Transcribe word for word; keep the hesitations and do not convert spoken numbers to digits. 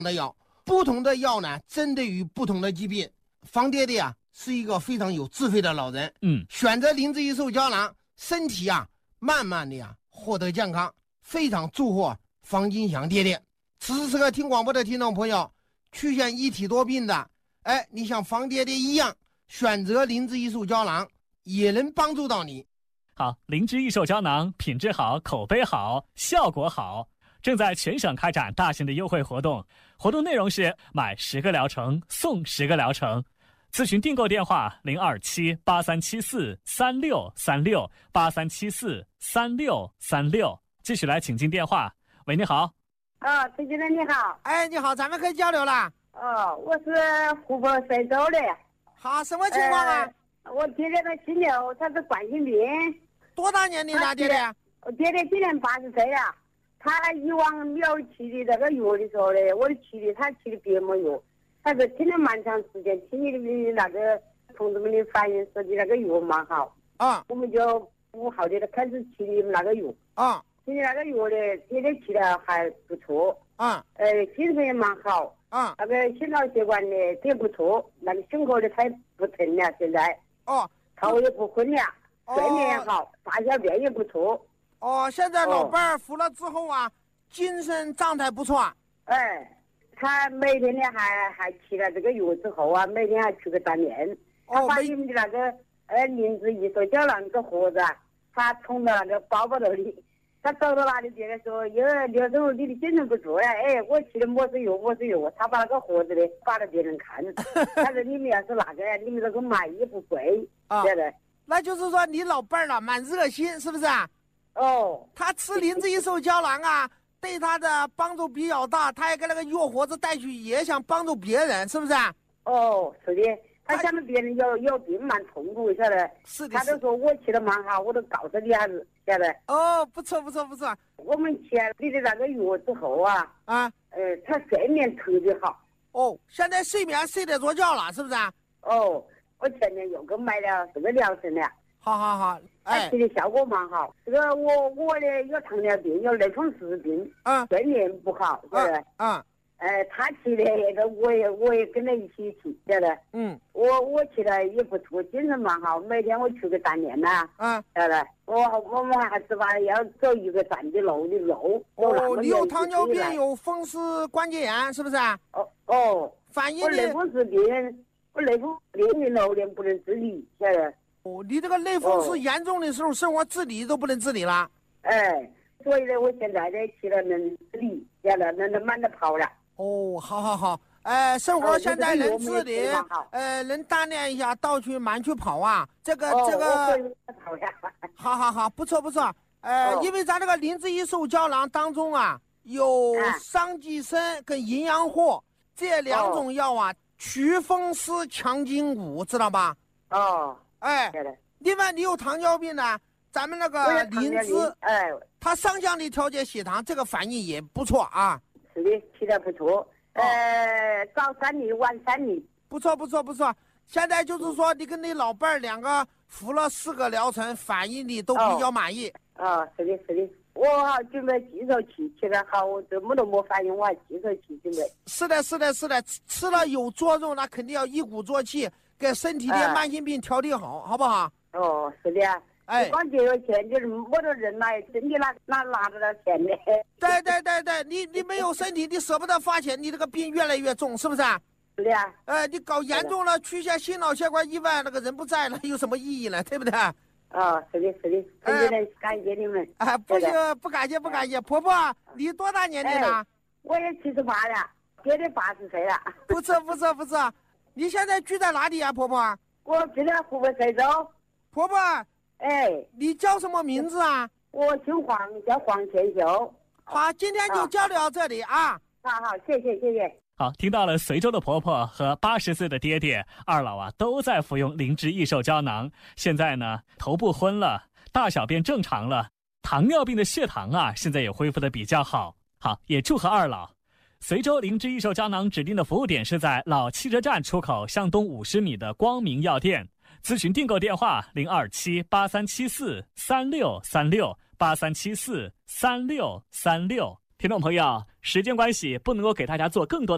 的药，不同的药呢，针对于不同的疾病。房爹爹啊，是一个非常有智慧的老人， 嗯， 选择灵芝益寿胶囊，身体啊，慢慢的呀，获得健康，非常祝贺房金祥爹爹。此时此刻听广播的听众朋友，出现一体多病的，哎，你像房爹爹一样，选择灵芝益寿胶囊，也能帮助到你。 好，灵芝益寿胶囊品质好，口碑好，效果好，正在全省开展大型的优惠活动，活动内容是买十个疗程送十个疗程。咨询订购电话零二七八三七四三六三六八三七四三六三六。继续来请进电话。喂，你好。 啊，崔先生你好。 哎，你好，咱们可以交流了。 哦，我是湖北随州的。 好，什么情况啊？ 呃、我爹爹的亲牛，他是冠心病。 多大年龄了，爹爹？ 我爹爹今年八十岁了。他以往没有吃的那个药的时候呢，我的吃的他吃的别么药，他是听了蛮长时间，听你的那个同志们的反映说的那个药蛮好啊， 我们就不好的开始吃你们那个药啊， 吃的那个药呢，爹爹吃的还不错啊， 呃，精神也蛮好啊， 那个心脑血管呢也不错，那个胸口的它不疼了，现在哦， 头也不昏了。睡眠也好，大小便也不错。 哦，现在老伴儿服了之后啊，哦、精神状态不错。 哎，他每天呢还还吃了这个药之后啊，每天还去个锻炼。 哦、 他把你们的那个呃灵芝益寿胶囊这盒子啊，他从到那个包包头里，他走到哪里去的时候，有刘师傅你的精神不错呀，哎，我吃的么子药么子药，他把那个盒子呢发给别人看，他说你们要是那个，你们这个买也不贵， 啊。 对的。 那就是说你老伴儿了蛮热心，是不是啊？ 哦， 他吃灵芝益寿胶囊啊，对他的帮助比较大，他也给那个药盒子带去，也想帮助别人，是不是啊？ 哦，是的，他想着别人有有病蛮痛苦，晓得？ 是的， 他都说我吃的蛮好，我都告诉你下子，晓得？ 哦，不错不错不错。 我们吃了你的那个药之后啊， 啊， 呃，他睡眠特别好。 哦，现在睡眠睡得着觉了，是不是啊？ 哦。我前年又给买了四个疗程了， 好好好，哎， 吃的效果蛮好。这个我我呢有糖尿病，有类风湿病， 嗯， 睡眠不好，晓得？ 嗯， 呃，他吃的那个我也我也跟他一起吃，晓得？ 嗯， 我我吃的也不错，精神蛮好，每天我去个锻炼呐， 嗯， 晓得？我我们还是吧要走一个站的路的路。 哦，你有糖尿病，有风湿关节炎，是不是啊？ 哦哦， 反映我类风湿病。我内风湿病老年不能自理，晓得？ 哦，你这个类风湿严重的时候，生活自理都不能自理了。 哎，所以呢，我现在呢，吃了能自理，晓得？能能慢得跑了。 哦，好好好，呃，生活现在能自理，呃，能锻炼一下，到处慢去跑啊，这个、 哦、 这个， 跑呀。 好好好，不错不错。呃，哦、因为咱这个灵芝益寿胶囊当中啊，有桑寄生跟营养货这两种药啊。哦祛风湿强筋骨，知道吧？ 哦， 哎，另外你有糖尿病呢，咱们那个灵芝， 哎， 它上降力调节血糖，这个反应也不错啊。 是的，吃的不错。哦、呃，早三粒，晚三粒。 不错，不错，不错。现在就是说，你跟你老伴儿两个服了四个疗程，反应你都比较满意。 哦，哦是的，是的。我准备继续吃，吃了好，这么多没反应，我还继续吃准备。 是的，是的，是的，吃了有作用，那肯定要一鼓作气，给身体的慢性病调理好，啊、好不好？ 哦，是的啊。哎，不光节约钱，就是没得人来，身体哪哪拿得到钱呢？ 对对对对，你你没有身体，你舍不得花钱，你这个病越来越重，是不是啊？ 是的啊。 呃，你搞严重了，出现心脑血管意外，那个人不在了，有什么意义呢？对不对？ 哦，是的，是的，真的感谢你们。 啊，不行，不感谢，不感谢。婆婆，你多大年龄了？ 哎、我也七十八了，爹爹八十岁了。 不错，不错，不错。你现在居在哪里啊，婆婆？ 我居在湖北随州。 婆婆， 哎， 你叫什么名字啊？ 我姓黄，叫黄千秀。 好，今天就交流到这里啊。 好好，谢谢，谢谢。 好，听到了随州的婆婆和八十岁的爹爹，二老啊都在服用灵芝益寿胶囊。现在呢，头不昏了，大小便正常了，糖尿病的血糖啊，现在也恢复的比较好。好，也祝贺二老。随州灵芝益寿胶囊指定的服务点是在老汽车站出口向东五十米的光明药店。咨询订购电话零二七八三七四三六三六八三七四三六三六。听众朋友，时间关系不能够给大家做更多的